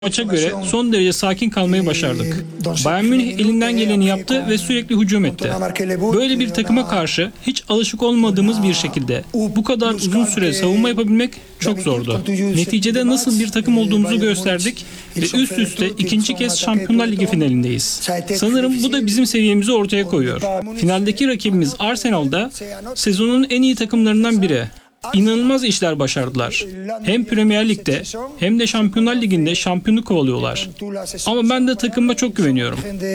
Maça göre son derece sakin kalmayı başardık. Bayern Münih elinden geleni yaptı ve sürekli hücum etti. Böyle bir takıma karşı hiç alışık olmadığımız bir şekilde bu kadar uzun süre savunma yapabilmek çok zordu. Neticede nasıl bir takım olduğumuzu gösterdik ve üst üste ikinci kez Şampiyonlar Ligi finalindeyiz. Sanırım bu da bizim seviyemizi ortaya koyuyor. Finaldeki rakibimiz Arsenal'da sezonun en iyi takımlarından biri. İnanılmaz işler başardılar. Hem Premier Lig'de hem de Şampiyonlar Ligi'nde şampiyonluk kovalıyorlar. Ama ben de takımıma çok güveniyorum.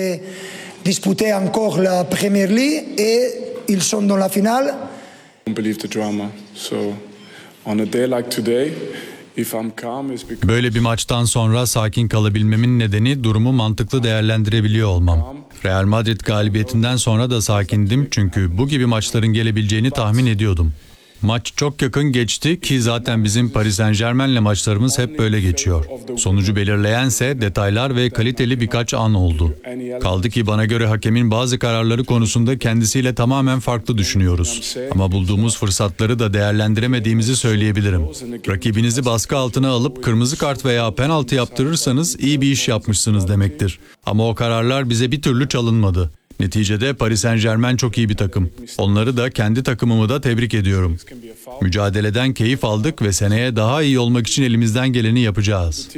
Böyle bir maçtan sonra sakin kalabilmemin nedeni durumu mantıklı değerlendirebiliyor olmam. Real Madrid galibiyetinden sonra da sakindim çünkü bu gibi maçların gelebileceğini tahmin ediyordum. Maç çok yakın geçti ki zaten bizim Paris Saint-Germain'le maçlarımız hep böyle geçiyor. Sonucu belirleyense detaylar ve kaliteli birkaç an oldu. Kaldı ki bana göre hakemin bazı kararları konusunda kendisiyle tamamen farklı düşünüyoruz. Ama bulduğumuz fırsatları da değerlendiremediğimizi söyleyebilirim. Rakibinizi baskı altına alıp kırmızı kart veya penaltı yaptırırsanız iyi bir iş yapmışsınız demektir. Ama o kararlar bize bir türlü çalınmadı. Neticede Paris Saint-Germain çok iyi bir takım. Onları da kendi takımımı da tebrik ediyorum. Mücadeleden keyif aldık ve seneye daha iyi olmak için elimizden geleni yapacağız.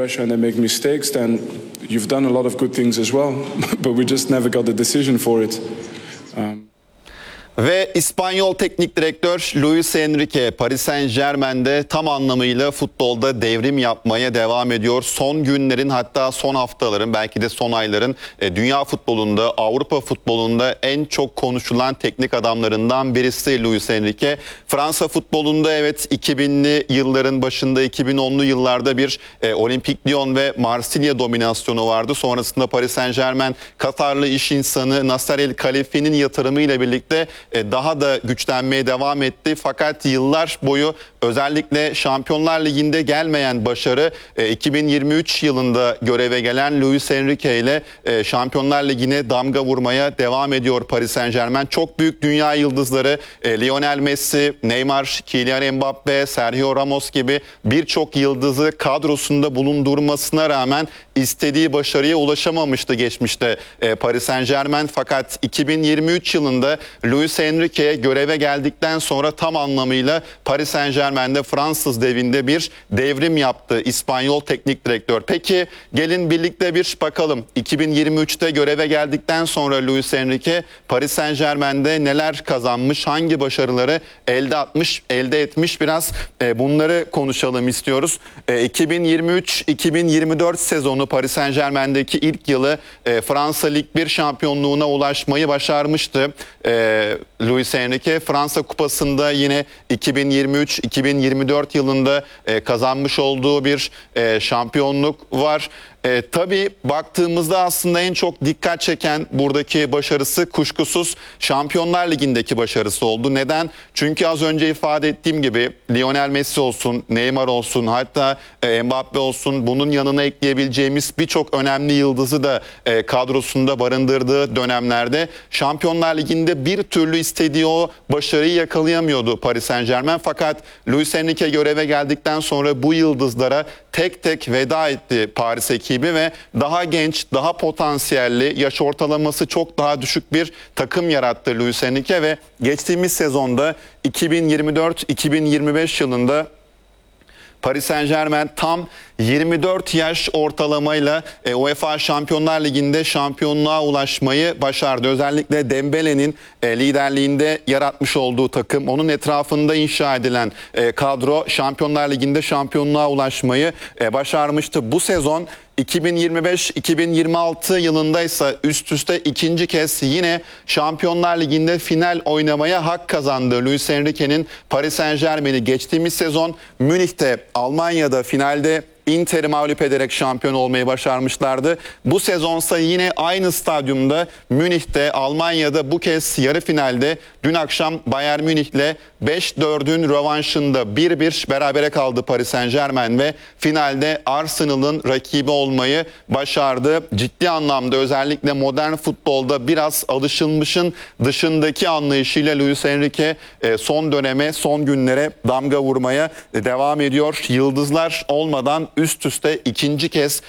Ve İspanyol Teknik Direktör Luis Enrique, Paris Saint-Germain'de tam anlamıyla futbolda devrim yapmaya devam ediyor. Son günlerin, hatta son haftaların, belki de son ayların dünya futbolunda, Avrupa futbolunda en çok konuşulan teknik adamlarından birisi Luis Enrique. Fransa futbolunda evet 2000'li yılların başında, 2010'lu yıllarda bir Olympique Lyon ve Marsilya dominasyonu vardı. Sonrasında Paris Saint-Germain, Katarlı iş insanı Nasser El Khelaïfi'nin yatırımıyla birlikte daha da güçlenmeye devam etti. Fakat yıllar boyu özellikle Şampiyonlar Ligi'nde gelmeyen başarı 2023 yılında göreve gelen Luis Enrique ile Şampiyonlar Ligi'ne damga vurmaya devam ediyor Paris Saint-Germain. Çok büyük dünya yıldızları Lionel Messi, Neymar, Kylian Mbappe, Sergio Ramos gibi birçok yıldızı kadrosunda bulundurmasına rağmen istediği başarıya ulaşamamıştı geçmişte Paris Saint-Germain. Fakat 2023 yılında Luis Enrique göreve geldikten sonra tam anlamıyla Paris Saint-Germain'de Fransız devinde bir devrim yaptı İspanyol teknik direktör. Peki gelin birlikte bir bakalım. 2023'te göreve geldikten sonra Luis Enrique Paris Saint-Germain'de neler kazanmış, hangi başarıları elde etmiş, biraz bunları konuşalım istiyoruz. 2023-2024 sezonu Paris Saint-Germain'deki ilk yılı Fransa Lig 1 şampiyonluğuna ulaşmayı başarmıştı. Luis Enrique Fransa Kupası'nda yine 2023-2024 yılında kazanmış olduğu bir şampiyonluk var. Tabii baktığımızda aslında en çok dikkat çeken buradaki başarısı kuşkusuz Şampiyonlar Ligi'ndeki başarısı oldu. Neden? Çünkü az önce ifade ettiğim gibi Lionel Messi olsun, Neymar olsun, hatta Mbappe olsun, bunun yanına ekleyebileceğimiz birçok önemli yıldızı da kadrosunda barındırdığı dönemlerde Şampiyonlar Ligi'nde bir türlü istediği o başarıyı yakalayamıyordu Paris Saint-Germain. Fakat Luis Enrique göreve geldikten sonra bu yıldızlara tek tek veda etti Paris ekibi ve daha genç, daha potansiyelli, yaş ortalaması çok daha düşük bir takım yarattı Luis Enrique ve geçtiğimiz sezonda 2024-2025 yılında Paris Saint-Germain tam 24 yaş ortalamayla UEFA Şampiyonlar Ligi'nde şampiyonluğa ulaşmayı başardı. Özellikle Dembele'nin liderliğinde yaratmış olduğu takım, onun etrafında inşa edilen kadro Şampiyonlar Ligi'nde şampiyonluğa ulaşmayı başarmıştı. Bu sezon 2025-2026 yılında ise üst üste ikinci kez yine Şampiyonlar Ligi'nde final oynamaya hak kazandı. Luis Enrique'nin Paris Saint-Germain'i geçtiğimiz sezon Münih'te, Almanya'da finalde Inter'i mağlup ederek şampiyon olmayı başarmışlardı. Bu sezonsa yine aynı stadyumda Münih'te, Almanya'da bu kez yarı finalde Dün akşam Bayern Münih'le 5-4'ün rövanşında 1-1 berabere kaldı Paris Saint-Germain ve finalde Arsenal'ın rakibi olmayı başardı. Ciddi anlamda özellikle modern futbolda biraz alışılmışın dışındaki anlayışıyla Luis Enrique son döneme, son günlere damga vurmaya devam ediyor. Yıldızlar olmadan üst üste ikinci kez